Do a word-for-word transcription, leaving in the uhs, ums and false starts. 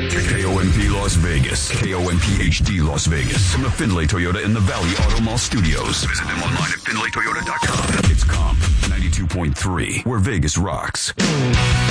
K O M P Las Vegas. K O M P H D Las Vegas. From the Findlay Toyota in the Valley Auto Mall Studios. Visit them online at findlay toyota dot com. It's Comp ninety-two point three, where Vegas rocks.